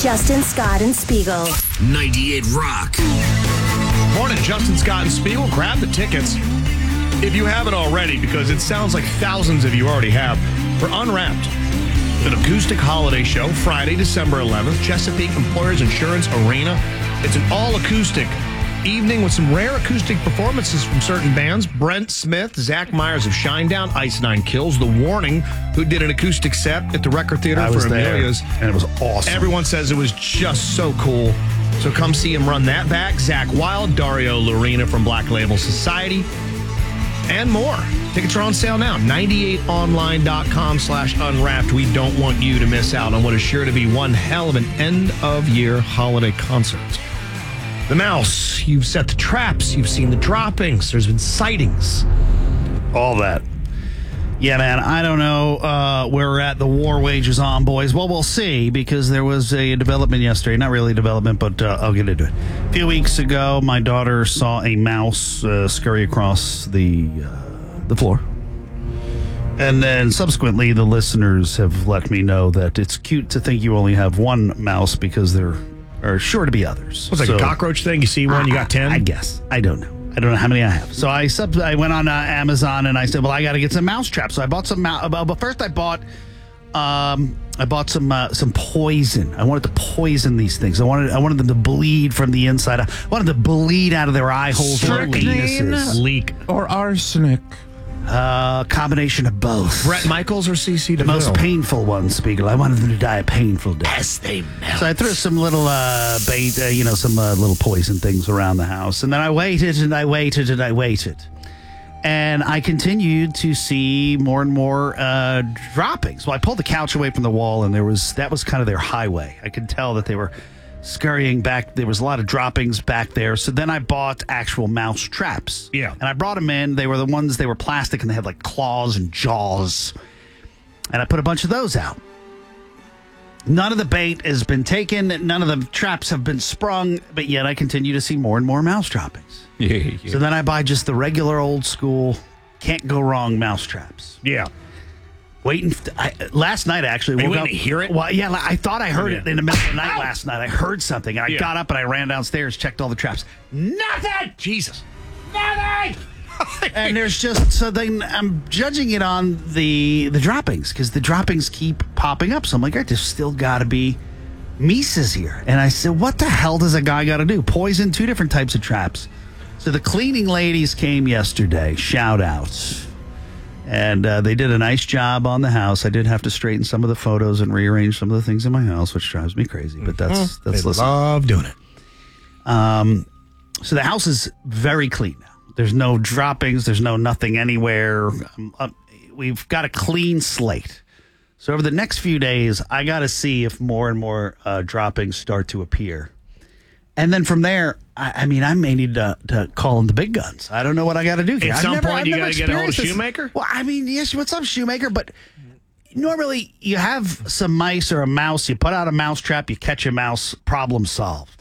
Justin, Scott, and Spiegel. 98 Rock. Morning, Justin, Scott, and Spiegel. Grab the tickets if you haven't already, because it sounds like thousands of you already have, for Unwrapped, an acoustic holiday show, Friday, December 11th, Chesapeake Employers Insurance Arena. It's an all-acoustic evening with some rare acoustic performances from certain bands. Brent Smith, Zach Myers of Shinedown, Ice Nine Kills, The Warning, who did an acoustic set at the Record Theater for Amelia's. And it was awesome. Everyone says it was just so cool. So come see him run that back. Zach Wild, Dario Lorena from Black Label Society, and more. Tickets are on sale now. 98online.com/unwrapped. We don't want you to miss out on what is sure to be one hell of an end-of-year holiday concert. The Mouse, you've set the traps, you've seen the droppings, there's been sightings. All that. Yeah, man, I don't know where we're at. The war wages on, boys. Well, we'll see, because there was a development yesterday. Not really a development, but I'll get into it. A few weeks ago, my daughter saw a mouse scurry across the floor. And then subsequently, the listeners have let me know that it's cute to think you only have one mouse, because there are sure to be others. What's like a cockroach thing? You see one, you got 10? I guess. I don't know. I don't know how many I have. So I went on Amazon and I said, well, I got to get some mouse traps. So I bought some but first I bought some poison. I wanted to poison these things. I wanted them to bleed from the inside. I wanted to bleed out of their eye holes and their penises. Leak. Or arsenic. Combination of both. Brett Michaels or CC DeVille? The most painful one, Spiegel. I wanted them to die a painful death. As they melt. So I threw some little bait, some little poison things around the house. And then I waited and I waited and I waited. And I continued to see more and more droppings. Well, I pulled the couch away from the wall, and that was kind of their highway. I could tell that they were scurrying back. There was a lot of droppings back there. So then I bought actual mouse traps. Yeah. And I brought them in. They were plastic, and they had like claws and jaws. And I put a bunch of those out. None of the bait has been taken. None of the traps have been sprung. But yet I continue to see more and more mouse droppings. Yeah. So then I buy just the regular old school, can't go wrong mouse traps. Yeah. Last night, actually. Are you woke waiting up, to hear it? Well, yeah, I thought I heard it in the middle of the night last night. I heard something, and I Yeah. got up and I ran downstairs, checked all the traps. Nothing! Jesus. Nothing! And there's just, so then I'm judging it on the droppings, because the droppings keep popping up. So I'm like, there's still got to be Mises here. And I said, what the hell does a guy got to do? Poison 2 different types of traps. So the cleaning ladies came yesterday. Shout outs. And they did a nice job on the house. I did have to straighten some of the photos and rearrange some of the things in my house, which drives me crazy. But that's They listen. love doing it. So the house is very clean now. There's no droppings. There's no nothing anywhere. We've got a clean slate. So over the next few days, I got to see if more and more droppings start to appear. And then from there, I may need to call in the big guns. I don't know what I got to do here. At some point, you got to get a hold of experienced this. Shoemaker? Well, yes, what's up, Shoemaker? But normally, you have some mice or a mouse, you put out a mouse trap, you catch a mouse, problem solved.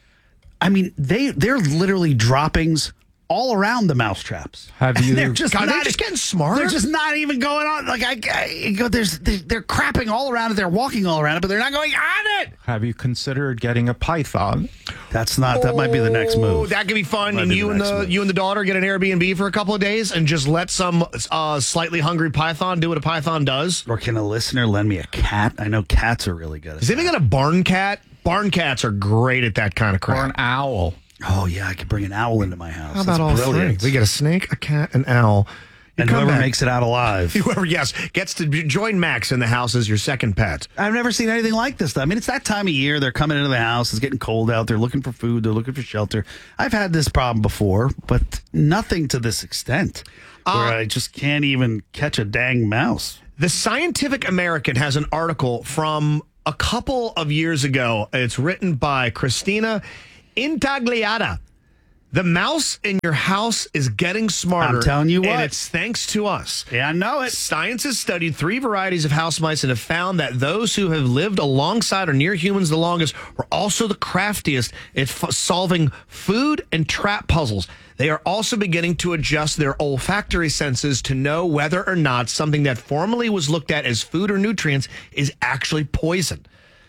They're literally droppings all around the mouse traps. Have you? They're just God, not, they're just getting smart. They're just not even going on. Like they're crapping all around it. They're walking all around it, but they're not going on it. Have you considered getting a python? That's not. That might be the next move. That could be fun. Might And be you the and next the move. you and the daughter get an Airbnb for a couple of days and just let some slightly hungry python do what a python does. Or can a listener lend me a cat? I know cats are really good at Has anyone got a barn cat? Barn cats are great at that kind of crap. Or an owl? Oh, yeah, I could bring an owl into my house. How about all brilliant. three? We get a snake, a cat, an owl. And whoever makes it out alive. Whoever, yes, gets to join Max in the house as your second pet. I've never seen anything like this. It's that time of year. They're coming into the house. It's getting cold out. They're looking for food. They're looking for shelter. I've had this problem before, but nothing to this extent where I just can't even catch a dang mouse. The Scientific American has an article from a couple of years ago. It's written by Christina Intagliata. The mouse in your house is getting smarter. I'm telling you what. And it's thanks to us. Yeah, I know it. Science has studied 3 varieties of house mice and have found that those who have lived alongside or near humans the longest are also the craftiest at solving food and trap puzzles. They are also beginning to adjust their olfactory senses to know whether or not something that formerly was looked at as food or nutrients is actually poison.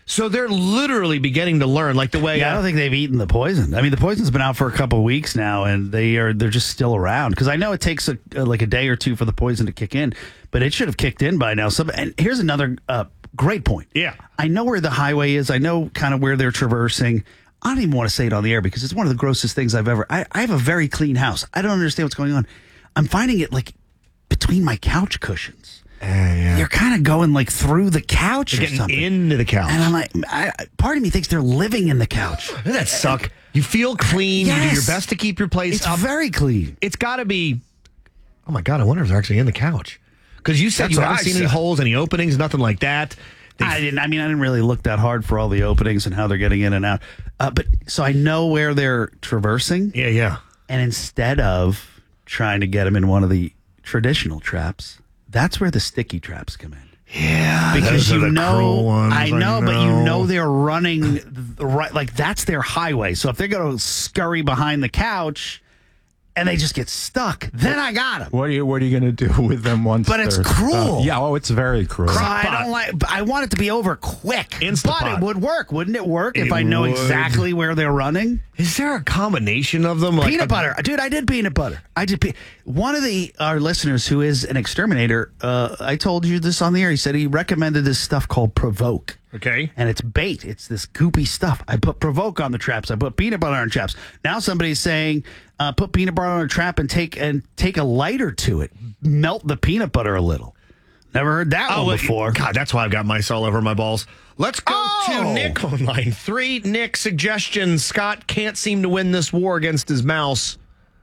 So they're literally beginning to learn, like the way. Yeah, I don't think they've eaten the poison. I mean, the poison's been out for a couple of weeks now, and they're just still around. Because I know it takes like a day or two for the poison to kick in, but it should have kicked in by now. And here's another great point. Yeah. I know where the highway is. I know kind of where they're traversing. I don't even want to say it on the air because it's one of the grossest things I've ever. I have a very clean house. I don't understand what's going on. I'm finding it like between my couch cushions. Yeah. You're kind of going like through the couch or Getting something. into the couch. And I'm like, part of me thinks they're living in the couch. Doesn't that suck? You feel clean. Yes. You do your best to keep your place It's up. very clean. It's got to be. Oh my God! I wonder if they're actually in the couch. Because you said That's you what haven't I seen any said. holes, any openings, nothing like that. I didn't really look that hard for all the openings and how they're getting in and out. But so I know where they're traversing. Yeah. And instead of trying to get them in one of the traditional traps, that's where the sticky traps come in. Yeah. Because those are you the know, cruel ones, I know, but you know they're running the right, like that's their highway. So if they're going to scurry behind the couch and they just get stuck, then I got them. What are you going to do with them once? But it's they're cruel. stuck? Yeah, it's very cruel. So I don't like. I want it to be over quick. Instapot. But it would work, wouldn't it? Work if It I know would. exactly where they're running. Is there a combination of them? Like Peanut butter, dude. I did peanut butter. One of our listeners who is an exterminator. I told you this on the air. He said he recommended this stuff called Provoke. Okay. And it's bait. It's this goopy stuff. I put Provoke on the traps. I put peanut butter on traps. Now somebody's saying put peanut butter on a trap and take a lighter to it. Melt the peanut butter a little. Never heard that one before. God, that's why I've got mice all over my balls. Let's go to Nick on line 3. Nick, suggestions. Scott can't seem to win this war against his mouse.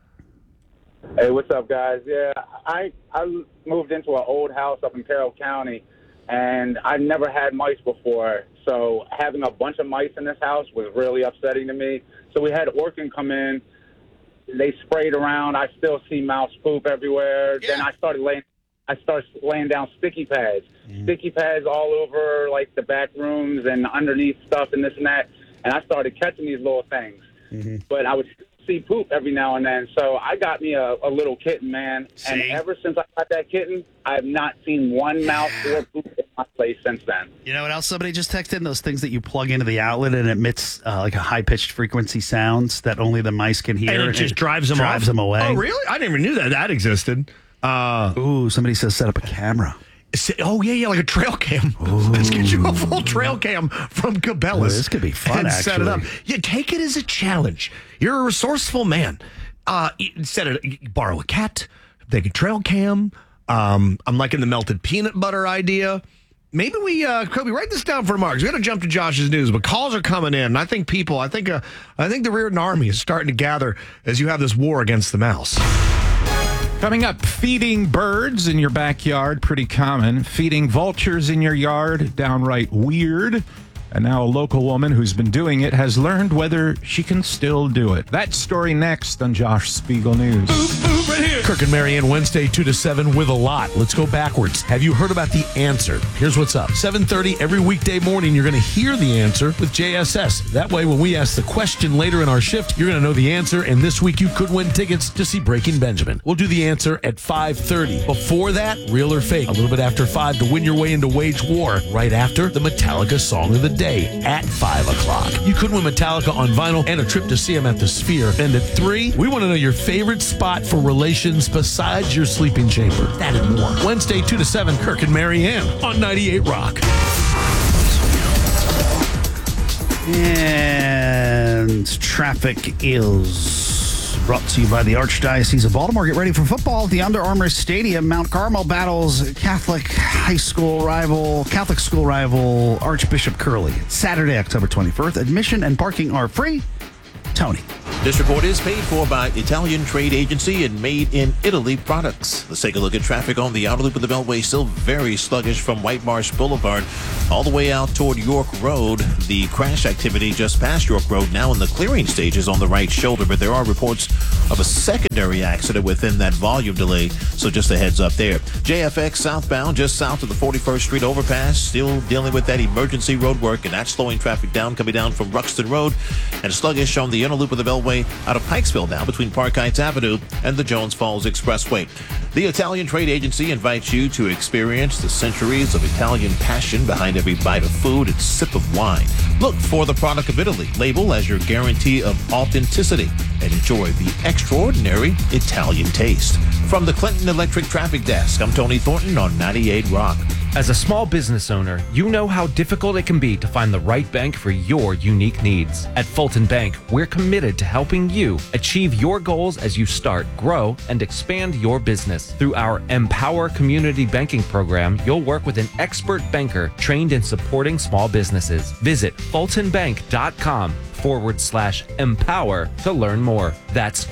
Hey, what's up, guys? Yeah, I moved into an old house up in Carroll County, and I've never had mice before. So having a bunch of mice in this house was really upsetting to me. So we had Orkin come in. They sprayed around. I still see mouse poop everywhere. Yeah. Then I started laying down sticky pads. Sticky pads all over, like, the back rooms and underneath stuff and this and that. And I started catching these little things. But I would see poop every now and then. So I got me a little kitten, man. See? And ever since I got that kitten, I have not seen one mouse or poop in my place since then. You know what else somebody just texted in? Those things that you plug into the outlet and it emits like a high-pitched frequency sounds that only the mice can hear. And it just drives them away. Oh, really? I didn't even knew that existed. Ooh, somebody says set up a camera. Oh, yeah, like a trail cam. Let's get you a full trail cam from Cabela's. Ooh, this could be fun, and set it up. actually. Yeah, take it as a challenge. You're a resourceful man. Borrow a cat, take a trail cam. I'm liking the melted peanut butter idea. Maybe Kobe, write this down for tomorrow. We got to jump to Josh's news, but calls are coming in. I think the Reardon Army is starting to gather as you have this war against the mouse. Coming up, feeding birds in your backyard, pretty common. Feeding vultures in your yard, downright weird. And now a local woman who's been doing it has learned whether she can still do it. That story next on Josh Spiegel News. Kirk and Marianne, Wednesday, 2 to 7 with a lot. Let's go backwards. Have you heard about The Answer? Here's what's up. 7:30 every weekday morning, you're going to hear the answer with JSS. That way, when we ask the question later in our shift, you're going to know the answer. And this week, you could win tickets to see Breaking Benjamin. We'll do the answer at 5:30. Before that, real or fake. A little bit after 5 to win your way into Wage War. Right after, the Metallica Song of the Day at 5 o'clock. You could win Metallica on vinyl and a trip to see him at the Sphere. And at 3, we want to know your favorite spot for relations besides your sleeping chamber. That and more. Wednesday, 2 to 7, Kirk and Marianne on 98 Rock. And traffic is brought to you by the Archdiocese of Baltimore. Get ready for football at the Under Armour Stadium. Mount Carmel battles Catholic school rival Archbishop Curley. Saturday, October 21st. Admission and parking are free. Tony. This report is paid for by Italian Trade Agency and Made in Italy products. Let's take a look at traffic on the outer loop of the Beltway. Still very sluggish from White Marsh Boulevard all the way out toward York Road. The crash activity just past York Road, now in the clearing stages on the right shoulder, but there are reports of a secondary accident within that volume delay, so just a heads up there. JFX southbound, just south of the 41st Street overpass, still dealing with that emergency road work, and that's slowing traffic down, coming down from Ruxton Road, and sluggish on the inner loop of the Beltway Beltway out of Pikesville now between Park Heights Avenue and the Jones Falls Expressway. The Italian Trade Agency invites you to experience the centuries of Italian passion behind every bite of food and sip of wine. Look for the product of Italy label as your guarantee of authenticity and enjoy the extraordinary Italian taste. From the Clinton Electric Traffic Desk, I'm Tony Thornton on 98 Rock. As a small business owner, you know how difficult it can be to find the right bank for your unique needs. At Fulton Bank, we're committed to helping you achieve your goals as you start, grow, and expand your business. Through our Empower Community Banking program, you'll work with an expert banker trained in supporting small businesses. Visit fultonbank.com/empower to learn more. That's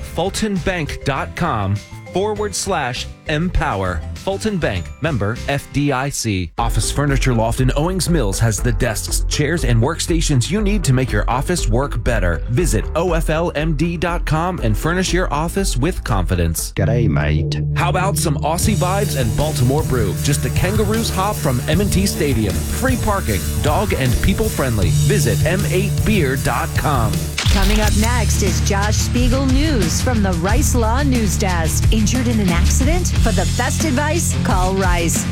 fultonbank.com/empower. Fulton Bank, member FDIC. Office Furniture Loft in Owings Mills has the desks, chairs, and workstations you need to make your office work better. Visit OFLMD.com and furnish your office with confidence. G'day, mate. How about some Aussie vibes and Baltimore brew? Just a Kangaroos hop from M&T Stadium. Free parking, dog and people friendly. Visit M8Beer.com. Coming up next is Josh Spiegel News from the Rice Law News Desk. Injured in an accident? For the best advice, call Rice.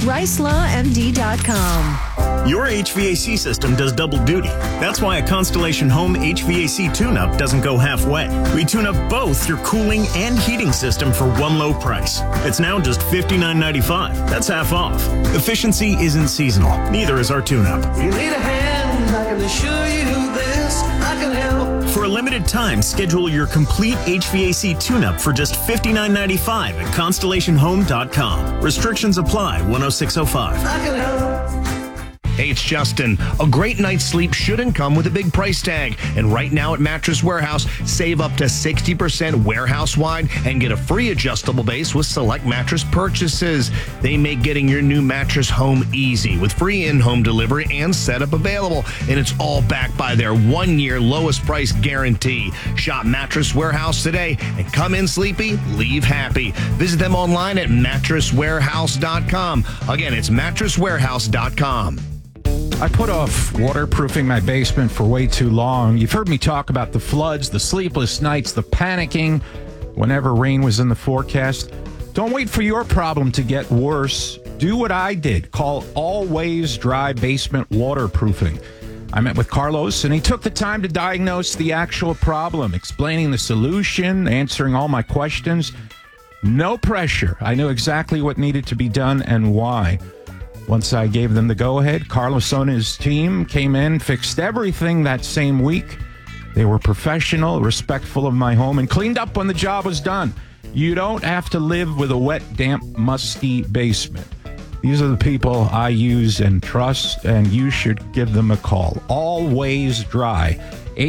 RiceLawMD.com. Your HVAC system does double duty. That's why a Constellation Home HVAC tune-up doesn't go halfway. We tune up both your cooling and heating system for one low price. It's now just $59.95. That's half off. Efficiency isn't seasonal. Neither is our tune-up. You need a hand, I can assure you this, I can help. For a limited time, schedule your complete HVAC tune-up for just $59.95 at ConstellationHome.com. Restrictions apply. 10605. I can help. Hey, it's Justin. A great night's sleep shouldn't come with a big price tag. And right now at Mattress Warehouse, save up to 60% warehouse-wide and get a free adjustable base with select mattress purchases. They make getting your new mattress home easy with free in-home delivery and setup available. And it's all backed by their 1-year lowest price guarantee. Shop Mattress Warehouse today and come in sleepy, leave happy. Visit them online at mattresswarehouse.com. Again, it's mattresswarehouse.com. I put off waterproofing my basement for way too long. You've heard me talk about the floods, the sleepless nights, the panicking whenever rain was in the forecast. Don't wait for your problem to get worse. Do what I did. Call Always Dry Basement Waterproofing. I met with Carlos, and he took the time to diagnose the actual problem, explaining the solution, answering all my questions. No pressure. I knew exactly what needed to be done and why. Once I gave them the go-ahead, Carlos and his team came in, fixed everything that same week. They were professional, respectful of my home, and cleaned up when the job was done. You don't have to live with a wet, damp, musty basement. These are the people I use and trust, and you should give them a call. Always Dry.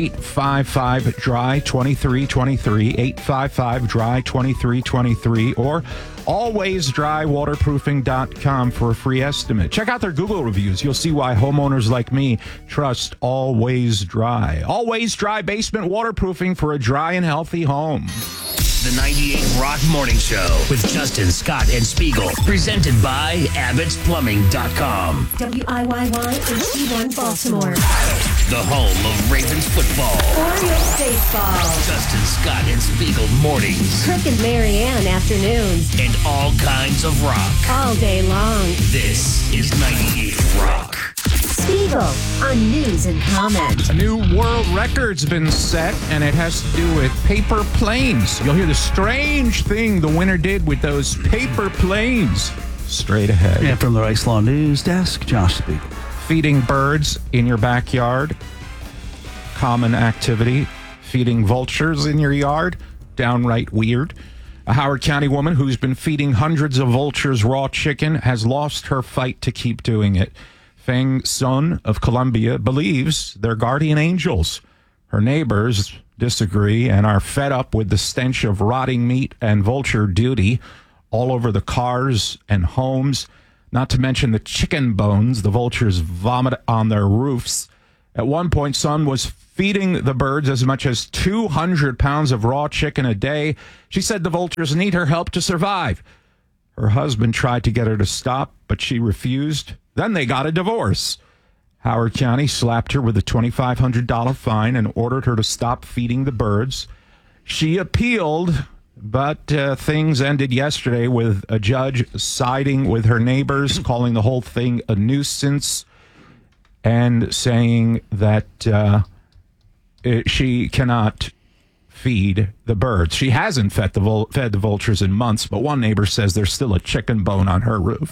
855-DRY-2323, 855-DRY-2323, or alwaysdrywaterproofing.com for a free estimate. Check out their Google reviews. You'll see why homeowners like me trust Always Dry. Always Dry Basement Waterproofing for a dry and healthy home. The 98 Rock Morning Show with Justin, Scott, and Spiegel. Presented by Abbott'sPlumbing.com. WIYY HD1 Baltimore. The home of Ravens football. Orioles baseball. Justin, Scott, and Spiegel mornings. Kirk and Marianne afternoons. And all kinds of rock. All day long. This is 98 Rock. Spiegel on news and comment. A new world record's been set, and it has to do with paper planes. You'll hear the strange thing the winner did with those paper planes. Straight ahead. And from the Rice Law News Desk, Josh Spiegel. Feeding birds in your backyard, common activity. Feeding vultures in your yard, downright weird. A Howard County woman who's been feeding hundreds of vultures raw chicken has lost her fight to keep doing it. Feng Sun of Columbia believes they're guardian angels. Her neighbors disagree and are fed up with the stench of rotting meat and vulture duty all over the cars and homes, not to mention the chicken bones the vultures vomit on their roofs. At one point, Sun was feeding the birds as much as 200 pounds of raw chicken a day. She said the vultures need her help to survive. Her husband tried to get her to stop, but she refused. Then they got a divorce. Howard County slapped her with a $2,500 fine and ordered her to stop feeding the birds. She appealed, but things ended yesterday with a judge siding with her neighbors, calling the whole thing a nuisance, and saying that she cannot feed the birds. She hasn't fed the vultures in months, but one neighbor says there's still a chicken bone on her roof.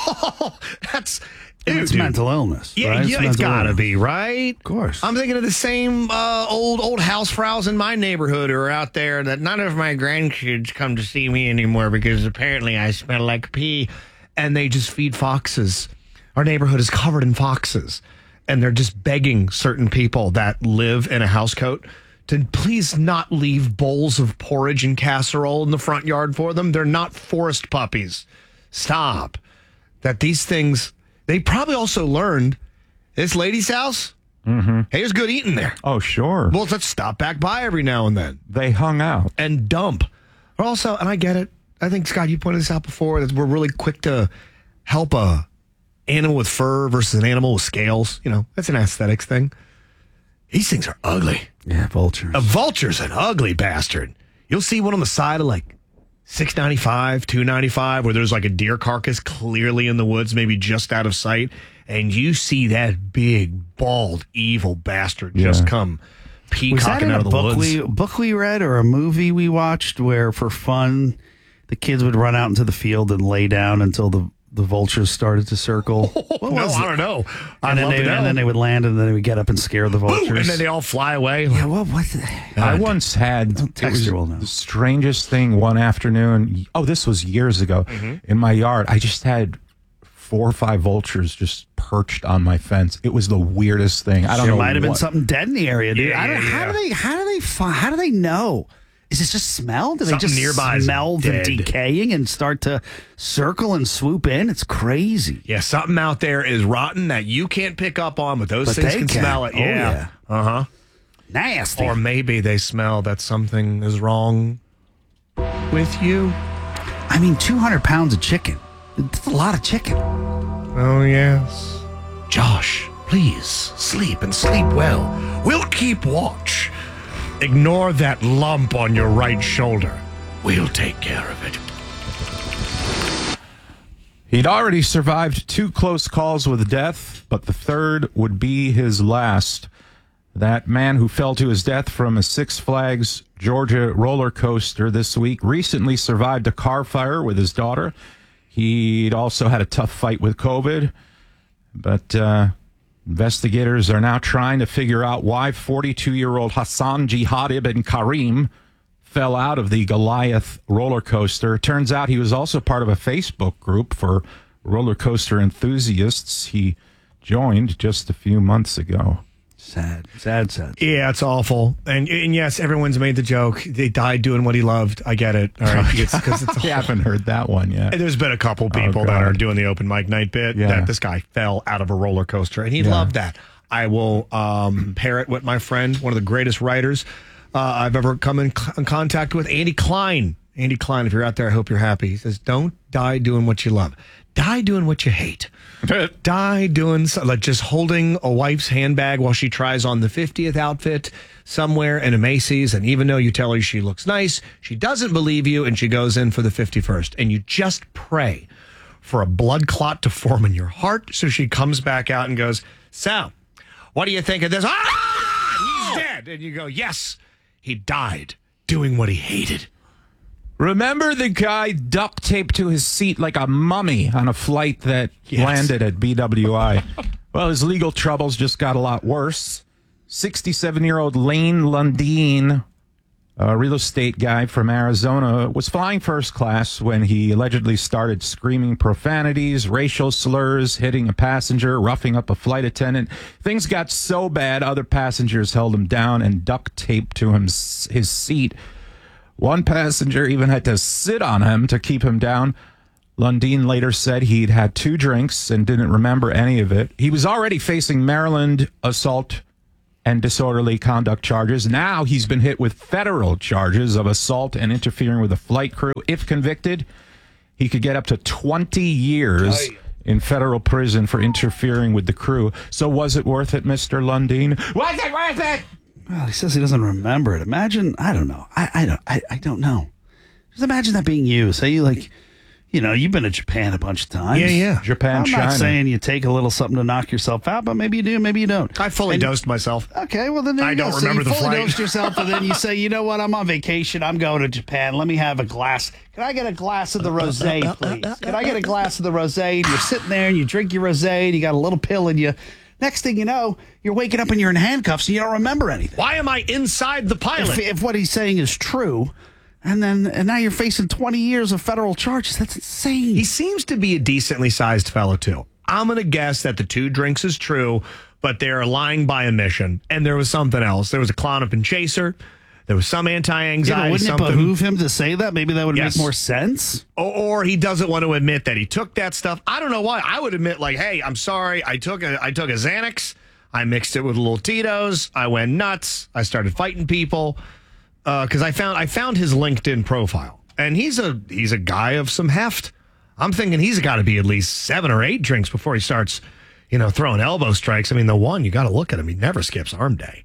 It's mental illness. Yeah, right? it's gotta be, right? Of course. I'm thinking of the same old housefrows in my neighborhood who are out there that none of my grandkids come to see me anymore because apparently I smell like pee, and they just feed foxes. Our neighborhood is covered in foxes, and they're just begging certain people that live in a housecoat to please not leave bowls of porridge and casserole in the front yard for them. They're not forest puppies. Stop. That these things... They probably also learned this lady's house. Mm-hmm. Hey, there's good eating there. Oh, sure. Well, let's stop back by every now and then. They hung out. And dump. But also, and I get it. I think, Scott, you pointed this out before, that we're really quick to help a animal with fur versus an animal with scales. You know, that's an aesthetics thing. These things are ugly. Yeah, vultures. A vulture's an ugly bastard. You'll see one on the side of like $6.95, $2.95, where there's like a deer carcass clearly in the woods, maybe just out of sight, and you see that big, bald, evil bastard just come peacocking out of the woods. Book we read or a movie we watched where, for fun, the kids would run out into the field and lay down until the vultures started to circle? I don't know. And then they would land, and then they would get up and scare the vultures. And then they all fly away. Yeah, what? I once had the strangest thing one afternoon. Oh, this was years ago. In my yard, I just had 4 or 5 vultures just perched on my fence. It was the weirdest thing. I don't know. There might have been something dead in the area, dude. How do they know? Is it just smell? Do they just nearby smell the decaying and start to circle and swoop in? It's crazy. Yeah, something out there is rotten that you can't pick up on, but those things can smell it. Yeah. Uh-huh. Nasty. Or maybe they smell that something is wrong with you. I mean, 200 pounds of chicken. That's a lot of chicken. Oh, yes. Josh, please sleep and sleep well. We'll keep watch. Ignore that lump on your right shoulder. We'll take care of it. He'd already survived 2 close calls with death, but the third would be his last. That man who fell to his death from a Six Flags Georgia roller coaster this week recently survived a car fire with his daughter. He'd also had a tough fight with COVID, but investigators are now trying to figure out why 42-year-old Hassan Jihad Ibn Karim fell out of the Goliath roller coaster. Turns out he was also part of a Facebook group for roller coaster enthusiasts he joined just a few months ago. Sad. Yeah, it's awful. And yes, everyone's made the joke. They died doing what he loved. I get it. All right. I haven't heard that one yet. There's been a couple people that are doing the open mic night bit that this guy fell out of a roller coaster, and he loved that. I will pair it with my friend, one of the greatest writers I've ever come in contact with, Andy Klein. Andy Klein, if you're out there, I hope you're happy. He says, don't die doing what you love. Die doing what you hate. Die doing like just holding a wife's handbag while she tries on the 50th outfit somewhere in a Macy's, and even though you tell her she looks nice, she doesn't believe you, and she goes in for the 51st, and you just pray for a blood clot to form in your heart, so she comes back out and goes, so, what do you think of this? Ah, he's dead. And you go, yes, he died doing what he hated. Remember the guy duct taped to his seat like a mummy on a flight that landed at BWI? Well, his legal troubles just got a lot worse. 67-year-old Lane Lundeen, a real estate guy from Arizona, was flying first class when he allegedly started screaming profanities, racial slurs, hitting a passenger, roughing up a flight attendant. Things got so bad, other passengers held him down and duct taped to his seat. One passenger even had to sit on him to keep him down. Lundeen later said he'd had 2 drinks and didn't remember any of it. He was already facing Maryland assault and disorderly conduct charges. Now he's been hit with federal charges of assault and interfering with a flight crew. If convicted, he could get up to 20 years in federal prison for interfering with the crew. So was it worth it, Mr. Lundeen? Was it worth it? Well, he says he doesn't remember it. Imagine, I don't know. I don't know. Just imagine that being you. Say you you've been to Japan a bunch of times. Yeah. Japan, I'm China. not saying you take a little something to knock yourself out, but maybe you do, maybe you don't. I fully dosed myself. Okay, well then there I you go. don't remember so the you fully flight. dosed yourself, and then you say, you know what? I'm on vacation. I'm going to Japan. Let me have a glass. Can I get a glass of the rosé, please? Can I get a glass of the rosé? And you're sitting there and you drink your rosé, and you got a little pill in you. Next thing you know, you're waking up and you're in handcuffs and you don't remember anything. Why am I inside the pilot? If what he's saying is true, and now you're facing 20 years of federal charges. That's insane. He seems to be a decently sized fellow, too. I'm going to guess that the 2 drinks is true, but they're lying by omission. And there was something else. There was a Clown and Chaser. There was some anti-anxiety. Yeah, wouldn't something. it behoove him to say that? Maybe that would Yes. make more sense. Or he doesn't want to admit that he took that stuff. I don't know why. I would admit, like, hey, I'm sorry. I took a Xanax. I mixed it with a little Tito's. I went nuts. I started fighting people. Because I found his LinkedIn profile, and he's a guy of some heft. I'm thinking he's got to be at least 7 or 8 drinks before he starts, throwing elbow strikes. I mean, the one, you got to look at him. He never skips arm day.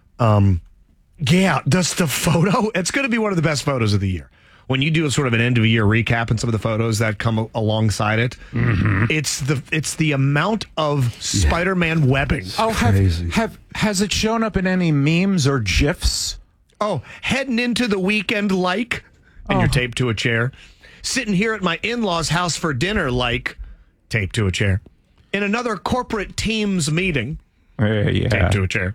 Yeah, does the photo? It's going to be one of the best photos of the year. When you do a sort of an end of a year recap and some of the photos that come alongside it, it's the amount of Spider-Man webbing. Oh, has it shown up in any memes or GIFs? Oh, heading into the weekend and you're taped to a chair. Sitting here at my in-laws' house for dinner taped to a chair. In another corporate teams meeting, taped to a chair.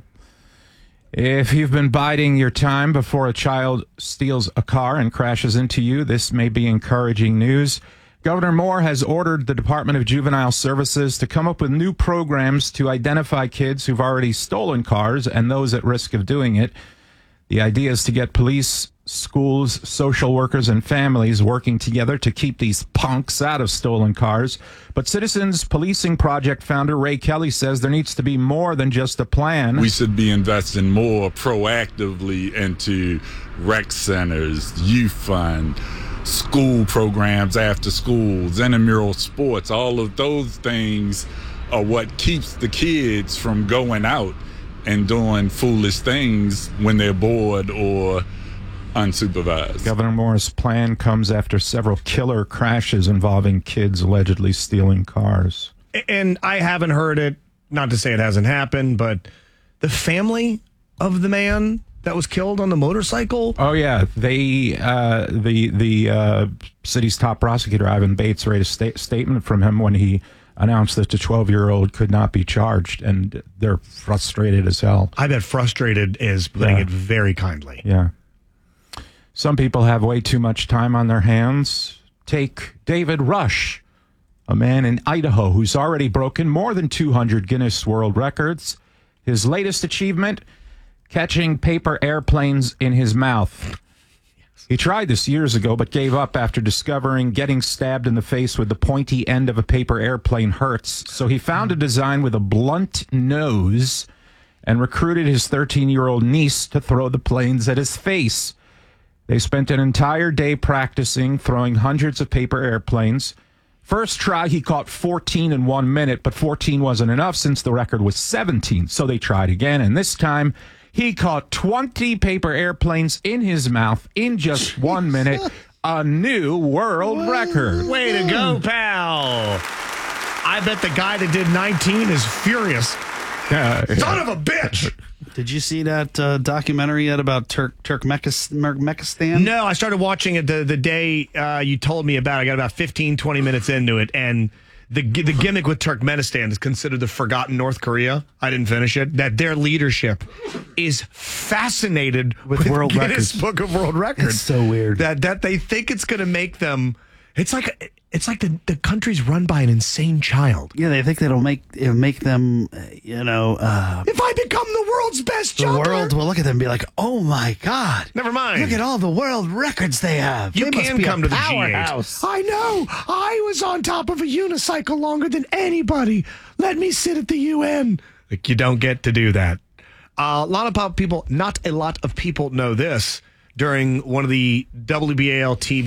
If you've been biding your time before a child steals a car and crashes into you, this may be encouraging news. Governor Moore has ordered the Department of Juvenile Services to come up with new programs to identify kids who've already stolen cars and those at risk of doing it. The idea is to get police, schools, social workers, and families working together to keep these punks out of stolen cars. But Citizens Policing Project founder Ray Kelly says there needs to be more than just a plan. We should be investing more proactively into rec centers, youth fund, school programs after schools, intramural sports. All of those things are what keeps the kids from going out and doing foolish things when they're bored or unsupervised. Governor Moore's plan comes after several killer crashes involving kids allegedly stealing cars. And I haven't heard it, not to say it hasn't happened, but the family of the man that was killed on the motorcycle. Oh yeah, the city's top prosecutor Ivan Bates read a statement from him when he announced that the 12-year-old could not be charged, and they're frustrated as hell. I bet frustrated is putting it very kindly. Yeah. Some people have way too much time on their hands. Take David Rush, a man in Idaho who's already broken more than 200 Guinness World Records. His latest achievement, catching paper airplanes in his mouth. He tried this years ago, but gave up after discovering getting stabbed in the face with the pointy end of a paper airplane hurts. So he found a design with a blunt nose and recruited his 13-year-old niece to throw the planes at his face. They spent an entire day practicing throwing hundreds of paper airplanes. First try, he caught 14 in 1 minute, but 14 wasn't enough since the record was 17. So they tried again, and this time he caught 20 paper airplanes in his mouth in just 1 minute, a new world record. Way to go, pal. I bet the guy that did 19 is furious. Son of a bitch. Did you see that documentary yet about Turkmenistan? No, I started watching it the day you told me about it. I got about 15, 20 minutes into it, and the gimmick with Turkmenistan is considered the forgotten North Korea. I didn't finish it. That their leadership is fascinated with world Guinness records. Book of World Records. It's so weird. That they think it's going to make them. It's like the country's run by an insane child. Yeah, they think it'll make them, If I become the world's best the juggler, world will look at them and be like, "Oh my God! Never mind. Look at all the world records they have. You They must can be come a to the powerhouse." G8. I know. I was on top of a unicycle longer than anybody. Let me sit at the UN. Like, you don't get to do that. Not a lot of people know this. During one of the WBAL TV